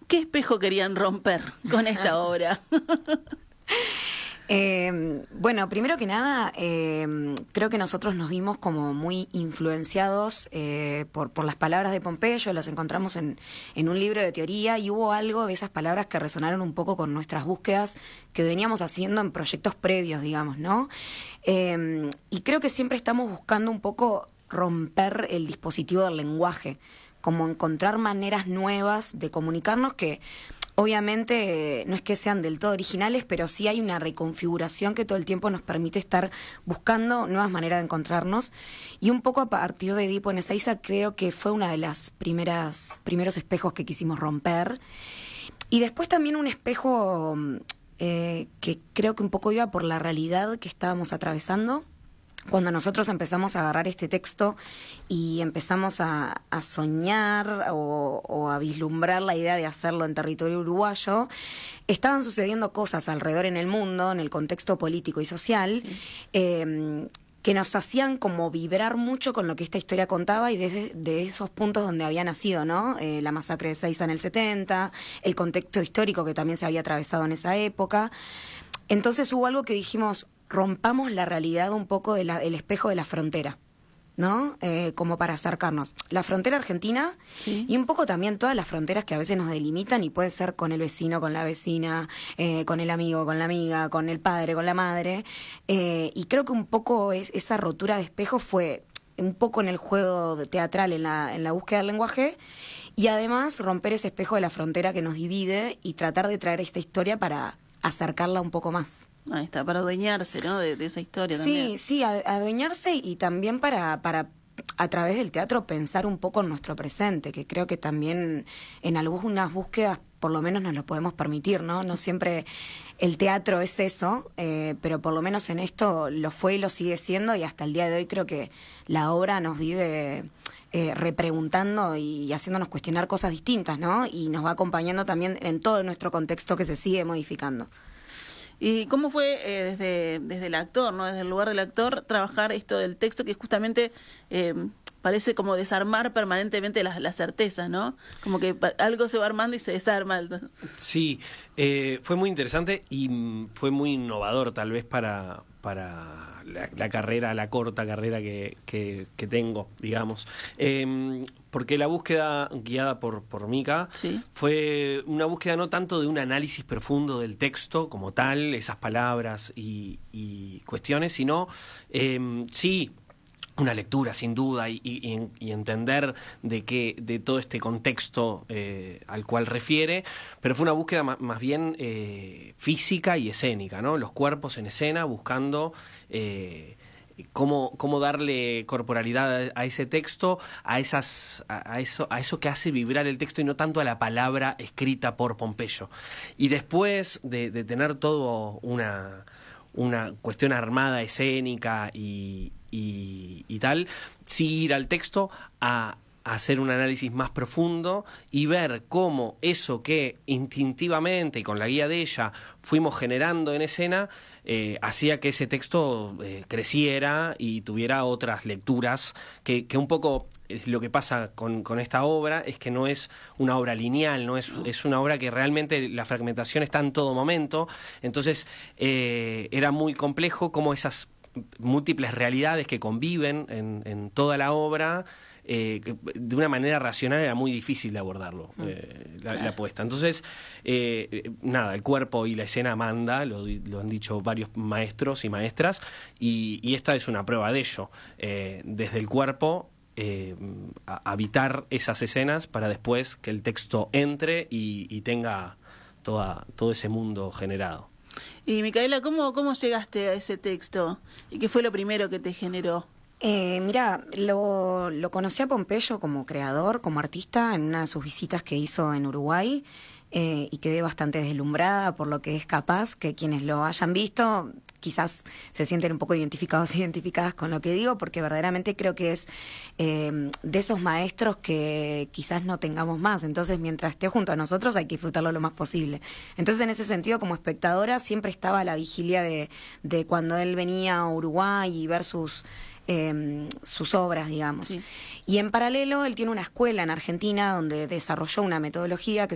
¿Qué espejo querían romper con esta obra? Bueno, primero que nada, creo que nosotros nos vimos como muy influenciados por las palabras de Pompeyo. Las encontramos en un libro de teoría y hubo algo de esas palabras que resonaron un poco con nuestras búsquedas que veníamos haciendo en proyectos previos, digamos, ¿no? Y creo que siempre estamos buscando un poco romper el dispositivo del lenguaje, como encontrar maneras nuevas de comunicarnos que obviamente no es que sean del todo originales, pero sí hay una reconfiguración que todo el tiempo nos permite estar buscando nuevas maneras de encontrarnos. Y un poco a partir de Edipo en Ezeiza creo que fue una de las primeros espejos que quisimos romper. Y después también un espejo que creo que un poco iba por la realidad que estábamos atravesando. Cuando nosotros empezamos a agarrar este texto y empezamos a soñar o a vislumbrar la idea de hacerlo en territorio uruguayo, estaban sucediendo cosas alrededor en el mundo, en el contexto político y social, que nos hacían como vibrar mucho con lo que esta historia contaba y desde esos puntos donde había nacido, ¿no? La masacre de Ezeiza en el 70, el contexto histórico que también se había atravesado en esa época. Entonces hubo algo que dijimos, rompamos la realidad un poco el espejo de la frontera, ¿no? Como para acercarnos. La frontera argentina, sí, y un poco también todas las fronteras que a veces nos delimitan y puede ser con el vecino, con la vecina, con el amigo, con la amiga, con el padre, con la madre. Y creo que un poco esa rotura de espejo fue un poco en el juego teatral, en la búsqueda del lenguaje, y además romper ese espejo de la frontera que nos divide y tratar de traer esta historia para acercarla un poco más. Ahí está, para adueñarse, ¿no? De esa historia también. Sí, adueñarse y también para a través del teatro pensar un poco en nuestro presente, que creo que también en algunas búsquedas por lo menos nos lo podemos permitir, ¿no? No siempre el teatro es eso, pero por lo menos en esto lo fue y lo sigue siendo, y hasta el día de hoy creo que la obra nos vive repreguntando y haciéndonos cuestionar cosas distintas, ¿no? Y nos va acompañando también en todo nuestro contexto que se sigue modificando. ¿Y cómo fue desde el actor, ¿no? Desde el lugar del actor, trabajar esto del texto que justamente parece como desarmar permanentemente las certezas, ¿no? Como que algo se va armando y se desarma. Sí, fue muy interesante y fue muy innovador tal vez para la carrera, la corta carrera que tengo, digamos. Porque la búsqueda guiada por Mica, ¿sí?, fue una búsqueda no tanto de un análisis profundo del texto como tal, esas palabras y cuestiones, sino sí, una lectura sin duda y entender de todo este contexto al cual refiere, pero fue una búsqueda más bien física y escénica, ¿no? Los cuerpos en escena, buscando cómo darle corporalidad a ese texto, a eso que hace vibrar el texto y no tanto a la palabra escrita por Pompeyo. Y después de tener todo una cuestión armada, escénica y tal, sí ir al texto a hacer un análisis más profundo y ver cómo eso que instintivamente y con la guía de ella fuimos generando en escena hacía que ese texto creciera y tuviera otras lecturas que un poco lo que pasa con esta obra es que no es una obra lineal, es una obra que realmente la fragmentación está en todo momento. Entonces era muy complejo cómo esas múltiples realidades que conviven en toda la obra, de una manera racional era muy difícil de abordarlo, la apuesta. Entonces, nada, el cuerpo y la escena manda, lo han dicho varios maestros y maestras, y esta es una prueba de ello. Desde el cuerpo, habitar esas escenas para después que el texto entre y tenga todo ese mundo generado. Y Micaela, ¿cómo llegaste a ese texto? ¿Y qué fue lo primero que te generó? Mira, lo conocí a Pompeyo como creador, como artista, en una de sus visitas que hizo en Uruguay, y quedé bastante deslumbrada por lo que es capaz, que quienes lo hayan visto quizás se sienten un poco identificadas con lo que digo, porque verdaderamente creo que es de esos maestros que quizás no tengamos más. Entonces, mientras esté junto a nosotros hay que disfrutarlo lo más posible. Entonces, en ese sentido, como espectadora, siempre estaba a la vigilia de cuando él venía a Uruguay y ver sus obras, digamos. Sí. Y en paralelo, él tiene una escuela en Argentina donde desarrolló una metodología que